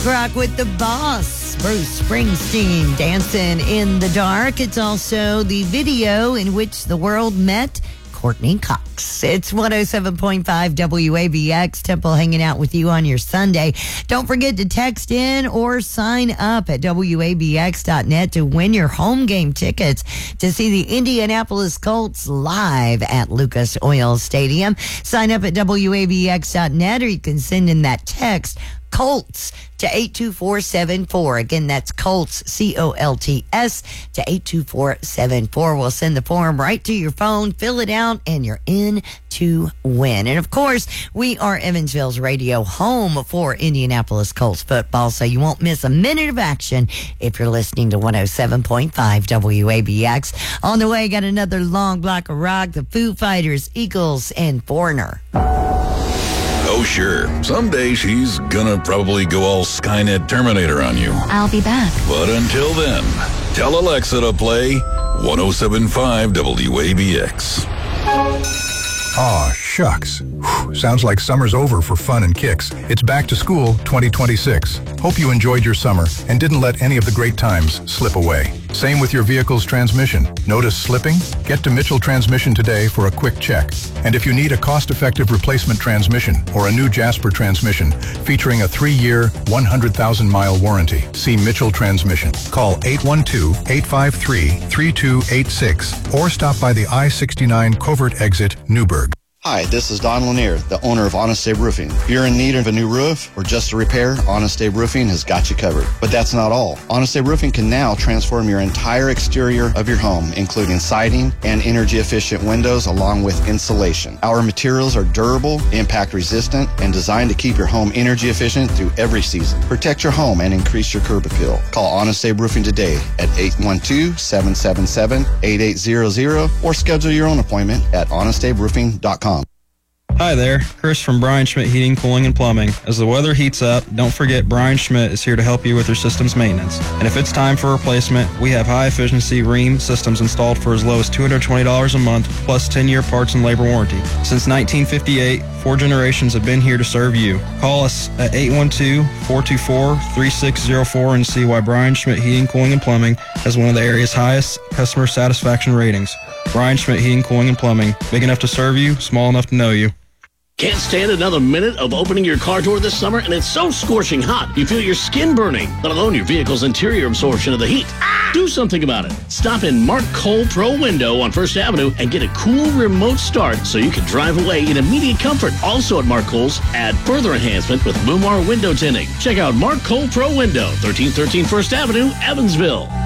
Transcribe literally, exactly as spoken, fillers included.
Classic rock with the boss, Bruce Springsteen, Dancing in the Dark. It's also the video in which the world met Courtney Cox. It's one oh seven point five W A B X, Temple hanging out with you on your Sunday. Don't forget to text in or sign up at W A B X dot net to win your home game tickets to see the Indianapolis Colts live at Lucas Oil Stadium. Sign up at W A B X dot net, or you can send in that text Colts to eight two four seven four. Again, that's Colts, C O L T S, to eight two four seven four. We'll send the form right to your phone, fill it out, and you're in to win. And of course, we are Evansville's radio home for Indianapolis Colts football, so you won't miss a minute of action if you're listening to one oh seven point five W A B X. On the way, got another long block of rock, the Foo Fighters, Eagles, and Foreigner. Oh, sure. Someday she's gonna probably go all Skynet Terminator on you. I'll be back. But until then, tell Alexa to play one oh seven point five W A B X. Aw, shucks. Whew, sounds like summer's over for fun and kicks. It's back to school twenty twenty-six. Hope you enjoyed your summer and didn't let any of the great times slip away. Same with your vehicle's transmission. Notice slipping? Get to Mitchell Transmission today for a quick check. And if you need a cost-effective replacement transmission or a new Jasper transmission featuring a three-year, one hundred thousand mile warranty, see Mitchell Transmission. Call eight one two, eight five three, three two eight six or stop by the I sixty-nine Covert Exit, Newburgh. Hi, this is Don Lanier, the owner of Honest Abe Roofing. If you're in need of a new roof or just a repair, Honest Abe Roofing has got you covered. But that's not all. Honest Abe Roofing can now transform your entire exterior of your home, including siding and energy-efficient windows along with insulation. Our materials are durable, impact-resistant, and designed to keep your home energy-efficient through every season. Protect your home and increase your curb appeal. Call Honest Abe Roofing today at eight one two, seven seven seven, eight eight zero zero or schedule your own appointment at honest abe roofing dot com. Hi there, Chris from Brian Schmidt Heating, Cooling, and Plumbing. As the weather heats up, don't forget Brian Schmidt is here to help you with your system's maintenance. And if it's time for a replacement, we have high-efficiency Rheem systems installed for as low as two hundred twenty dollars a month, plus ten-year parts and labor warranty. Since nineteen fifty-eight, four generations have been here to serve you. Call us at eight one two, four two four, three six zero four and see why Brian Schmidt Heating, Cooling, and Plumbing has one of the area's highest customer satisfaction ratings. Brian Schmidt Heating, Cooling, and Plumbing. Big enough to serve you, small enough to know you. Can't stand another minute of opening your car door this summer, and it's so scorching hot you feel your skin burning, let alone your vehicle's interior absorption of the heat. Do something about it. Stop in Mark Cole Pro Window on First Avenue and get a cool remote start so you can drive away in immediate comfort. Also at Mark Cole's, add further enhancement with Lumar window tinting. Check out Mark Cole Pro Window, thirteen thirteen First Avenue, Evansville.